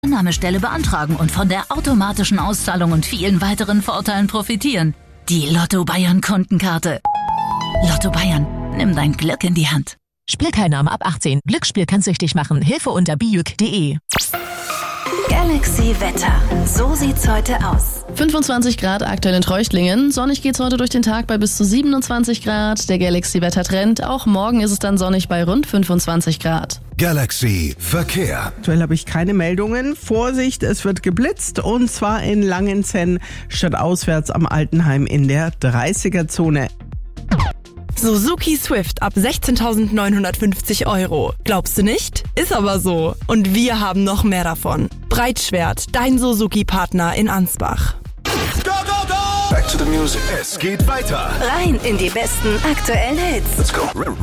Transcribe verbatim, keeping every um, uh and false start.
Annahmestelle beantragen und von der automatischen Auszahlung und vielen weiteren Vorteilen profitieren. Die Lotto Bayern Kundenkarte. Lotto Bayern, nimm dein Glück in die Hand. Spielteilnahme ab achtzehn. Glücksspiel kann süchtig machen. Hilfe unter bijuk punkt de. Galaxy Wetter. So sieht's heute aus. fünfundzwanzig Grad aktuell in Treuchtlingen. Sonnig geht's heute durch den Tag bei bis zu siebenundzwanzig Grad. Der Galaxy-Wettertrend. Auch morgen ist es dann sonnig bei rund fünfundzwanzig Grad. Galaxy Verkehr. Aktuell habe ich keine Meldungen. Vorsicht, es wird geblitzt und zwar in Langenzenn stadtauswärts am Altenheim in der dreißiger-Zone. Suzuki Swift ab sechzehntausendneunhundertfünfzig Euro. Glaubst du nicht? Ist aber so. Und wir haben noch mehr davon. Breitschwert, dein Suzuki-Partner in Ansbach. Go, go, go! Back to the music. Es geht weiter. Rein in die besten aktuellen Hits. Let's go.